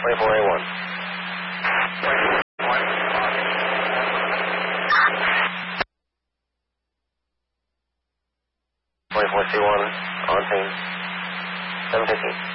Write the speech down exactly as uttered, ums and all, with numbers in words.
twenty-four A one. twenty-four C one, on scene. seven fifteen.